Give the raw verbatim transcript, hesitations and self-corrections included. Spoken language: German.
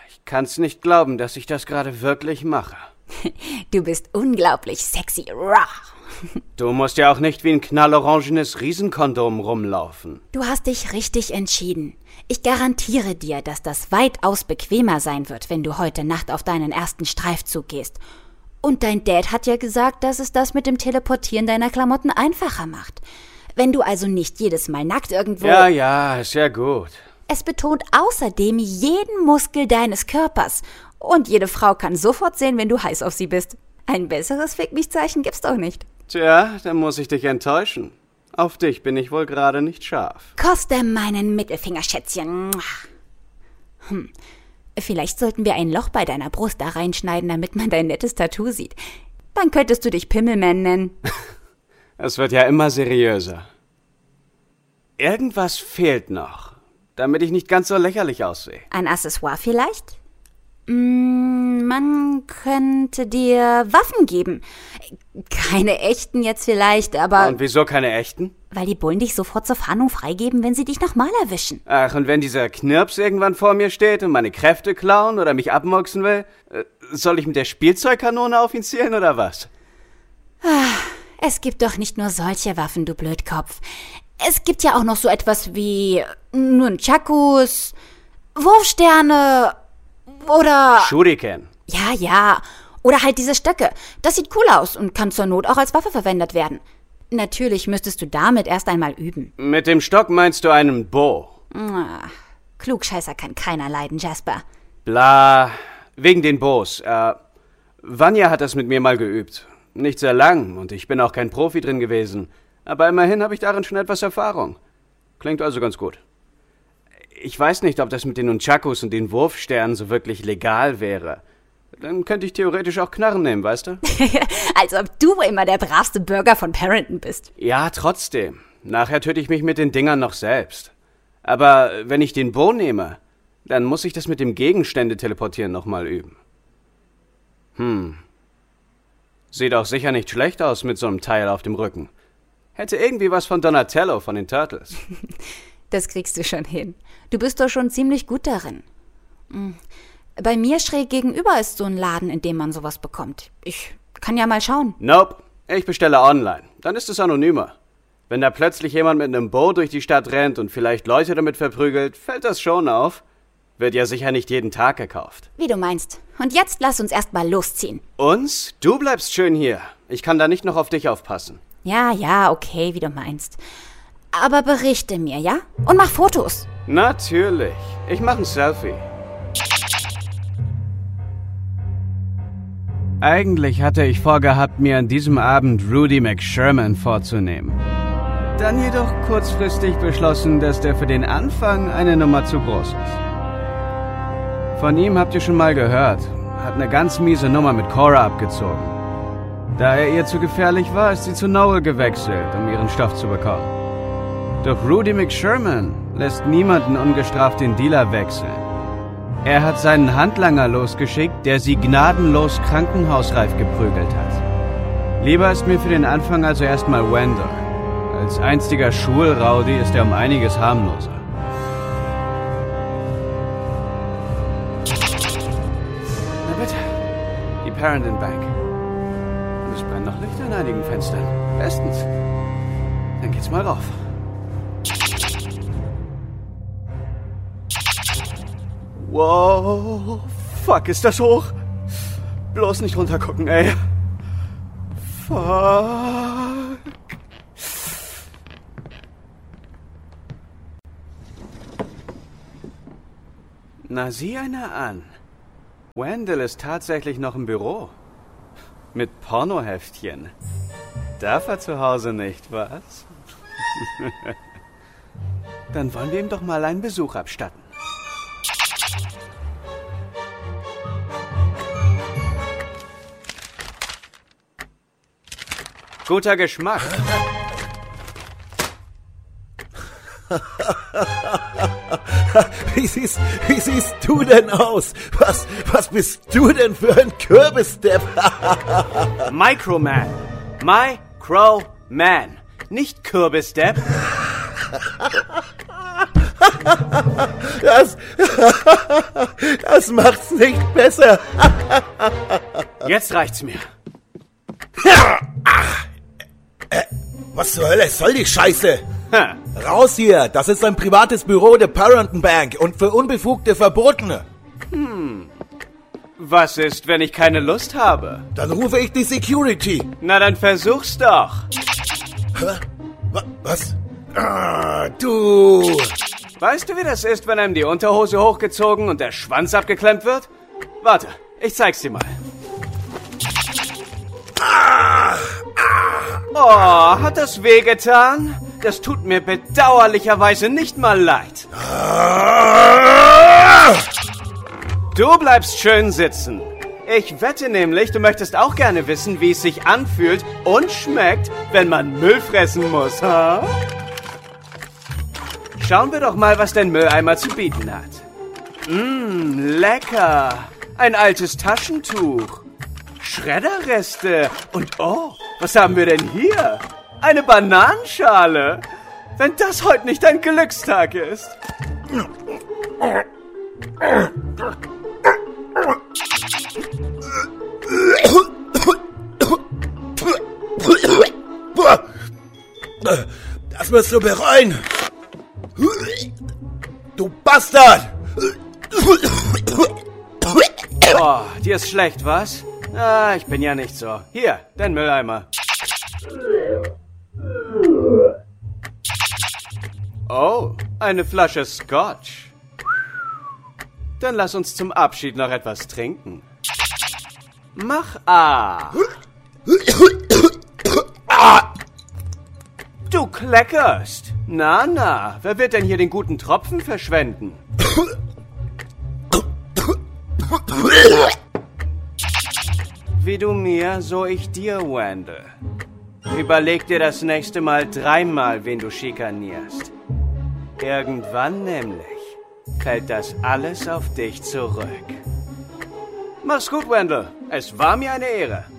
Ich kann's nicht glauben, dass ich das gerade wirklich mache. Du bist unglaublich sexy. Rah. Du musst ja auch nicht wie ein knallorangenes Riesenkondom rumlaufen. Du hast dich richtig entschieden. Ich garantiere dir, dass das weitaus bequemer sein wird, wenn du heute Nacht auf deinen ersten Streifzug gehst. Und dein Dad hat ja gesagt, dass es das mit dem Teleportieren deiner Klamotten einfacher macht. Wenn du also nicht jedes Mal nackt irgendwo... Ja, ja, ist ja gut. Es betont außerdem jeden Muskel deines Körpers. Und jede Frau kann sofort sehen, wenn du heiß auf sie bist. Ein besseres Fick-mich-Zeichen gibt's doch nicht. Tja, dann muss ich dich enttäuschen. Auf dich bin ich wohl gerade nicht scharf. Koste meinen Mittelfinger, Schätzchen. Hm. Vielleicht sollten wir ein Loch bei deiner Brust da reinschneiden, damit man dein nettes Tattoo sieht. Dann könntest du dich Pimmelman nennen. Es wird ja immer seriöser. Irgendwas fehlt noch, damit ich nicht ganz so lächerlich aussehe. Ein Accessoire vielleicht? Mm, man könnte dir Waffen geben. Keine echten jetzt vielleicht, aber... Und wieso keine echten? Weil die Bullen dich sofort zur Fahndung freigeben, wenn sie dich nochmal erwischen. Ach, und wenn dieser Knirps irgendwann vor mir steht und meine Kräfte klauen oder mich abmurksen will, äh, soll ich mit der Spielzeugkanone auf ihn zielen oder was? Es gibt doch nicht nur solche Waffen, du Blödkopf. Es gibt ja auch noch so etwas wie Nunchakus, Wurfsterne oder... Shuriken. Ja, ja. Oder halt diese Stöcke. Das sieht cool aus und kann zur Not auch als Waffe verwendet werden. Natürlich müsstest du damit erst einmal üben. Mit dem Stock meinst du einen Bo? Ach, Klugscheißer kann keiner leiden, Jasper. Bla, wegen den Bos. Äh, Vanya hat das mit mir mal geübt. Nicht sehr lang und ich bin auch kein Profi drin gewesen. Aber immerhin habe ich darin schon etwas Erfahrung. Klingt also ganz gut. Ich weiß nicht, ob das mit den Nunchakus und den Wurfsternen so wirklich legal wäre. Dann könnte ich theoretisch auch Knarren nehmen, weißt du? Als ob du immer der bravste Bürger von Parenton bist. Ja, trotzdem. Nachher töte ich mich mit den Dingern noch selbst. Aber wenn ich den Bo nehme, dann muss ich das mit dem Gegenstände teleportieren nochmal üben. Hm. Sieht auch sicher nicht schlecht aus mit so einem Teil auf dem Rücken. Hätte irgendwie was von Donatello von den Turtles. Das kriegst du schon hin. Du bist doch schon ziemlich gut darin. Bei mir schräg gegenüber ist so ein Laden, in dem man sowas bekommt. Ich kann ja mal schauen. Nope, ich bestelle online. Dann ist es anonymer. Wenn da plötzlich jemand mit einem Bo durch die Stadt rennt und vielleicht Leute damit verprügelt, fällt das schon auf. Wird ja sicher nicht jeden Tag gekauft. Wie du meinst. Und jetzt lass uns erst mal losziehen. Uns? Du bleibst schön hier. Ich kann da nicht noch auf dich aufpassen. Ja, ja, okay, wie du meinst. Aber berichte mir, ja? Und mach Fotos. Natürlich. Ich mache ein Selfie. Eigentlich hatte ich vorgehabt, mir an diesem Abend Rudy McSherman vorzunehmen. Dann jedoch kurzfristig beschlossen, dass der für den Anfang eine Nummer zu groß ist. Von ihm habt ihr schon mal gehört. Hat eine ganz miese Nummer mit Cora abgezogen. Da er ihr zu gefährlich war, ist sie zu Noel gewechselt, um ihren Stoff zu bekommen. Doch Rudy McSherman lässt niemanden ungestraft den Dealer wechseln. Er hat seinen Handlanger losgeschickt, der sie gnadenlos krankenhausreif geprügelt hat. Lieber ist mir für den Anfang also erstmal Wendell. Als einstiger Schulrowdy ist er um einiges harmloser. Na bitte, die Parenton Bank. Und es brennen noch Lichter in einigen Fenstern. Bestens. Dann geht's mal rauf. Wow, fuck, ist das hoch? Bloß nicht runtergucken, ey. Fuck. Na, sieh einer an. Wendell ist tatsächlich noch im Büro. Mit Pornoheftchen. Darf er zu Hause nicht, was? Dann wollen wir ihm doch mal einen Besuch abstatten. Guter Geschmack. Wie siehst, wie siehst du denn aus? Was, was bist du denn für ein Kürbisdepp? Microman. Microman. Nicht Kürbisdepp. Das, das macht's nicht besser. Jetzt reicht's mir. Was zur Hölle soll die Scheiße? Ha. Raus hier, das ist ein privates Büro der Parenton Bank und für Unbefugte verboten. Hm. Was ist, wenn ich keine Lust habe? Dann rufe ich die Security. Na, dann versuch's doch. Hä? Was? Ah, du... Weißt du, wie das ist, wenn einem die Unterhose hochgezogen und der Schwanz abgeklemmt wird? Warte, ich zeig's dir mal. Oh, hat das wehgetan? Das tut mir bedauerlicherweise nicht mal leid. Du bleibst schön sitzen. Ich wette nämlich, du möchtest auch gerne wissen, wie es sich anfühlt und schmeckt, wenn man Müll fressen muss, ha? Schauen wir doch mal, was dein Mülleimer zu bieten hat. Mmm, lecker. Ein altes Taschentuch. Schredderreste. Und oh, was haben wir denn hier? Eine Bananenschale. Wenn das heute nicht ein Glückstag ist. Das wirst du bereuen. Du Bastard! Oh, dir ist schlecht, was? Ah, ich bin ja nicht so. Hier, dein Mülleimer. Oh, eine Flasche Scotch. Dann lass uns zum Abschied noch etwas trinken. Mach A. Du kleckerst. Na, na, wer wird denn hier den guten Tropfen verschwenden? Wie du mir, so ich dir, Wendell. Überleg dir das nächste Mal dreimal, wen du schikanierst. Irgendwann nämlich fällt das alles auf dich zurück. Mach's gut, Wendell. Es war mir eine Ehre.